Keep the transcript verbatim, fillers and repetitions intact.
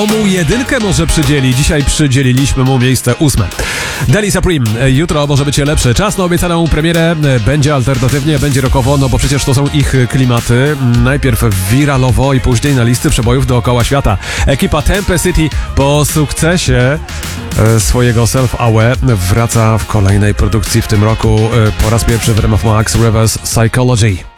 Mu jedynkę może przydzieli. Dzisiaj przydzieliliśmy mu miejsce ósme. Deli Supreme. Jutro może być lepszy. Czas na obiecaną premierę. Będzie alternatywnie, będzie rockowo, no bo przecież to są ich klimaty. Najpierw wiralowo i później na listy przebojów dookoła świata. Ekipa Tempe City po sukcesie swojego Self-Aware wraca w kolejnej produkcji w tym roku po raz pierwszy w ramach Max Reverse Psychology.